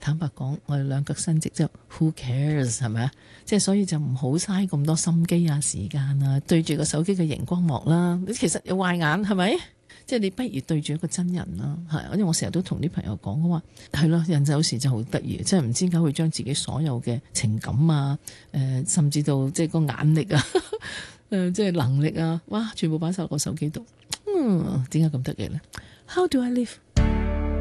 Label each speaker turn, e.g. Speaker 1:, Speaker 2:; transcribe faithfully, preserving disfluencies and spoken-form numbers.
Speaker 1: 坦白講，我哋兩腳伸直之後 ，who cares 係咪啊？即係所以就唔好嘥咁多心機啊、時間啊，對住個手機嘅熒光幕啦。你其實有壞眼係咪？即係你不如對住一個真人啦，係，因為我成日都同啲朋友講嘅話，係咯，人就有時就好得意，即係唔知點解會將自己所有嘅情感啊，誒、呃，甚至到即係個眼力啊，誒、呃，即係能力啊，哇，全部擺晒落個手機度，嗯，點解咁得意咧？How do I live?